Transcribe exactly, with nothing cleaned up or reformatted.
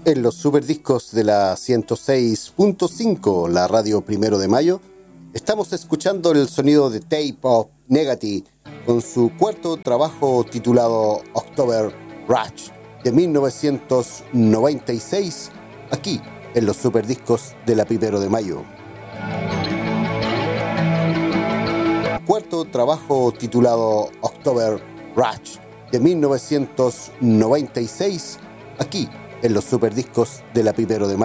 En los superdiscos de la ciento seis punto cinco, la radio Primero de Mayo, estamos escuchando el sonido de Tape of Negative con su cuarto trabajo titulado October Rush de mil novecientos noventa y seis, aquí en los superdiscos de la Primero de Mayo. Cuarto trabajo titulado October Rush de mil novecientos noventa y seis, aquí en los superdiscos de la Primero de Mayo.